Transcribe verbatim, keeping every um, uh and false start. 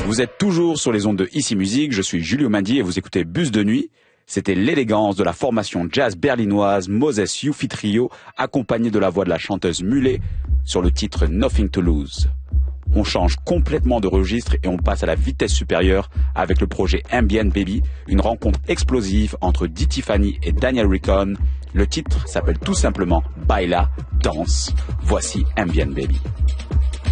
Vous êtes toujours sur les ondes de Ici Musique, je suis Julio Mandi et vous écoutez Bus de Nuit. C'était l'élégance de la formation jazz berlinoise Moses Youfi Trio, accompagnée de la voix de la chanteuse Mulet sur le titre Nothing to Lose. On change complètement de registre et on passe à la vitesse supérieure avec le projet Ambient Baby, une rencontre explosive entre Di Tiffany et Daniel Ricon. Le titre s'appelle tout simplement Baila, danse. Voici Ambient Baby.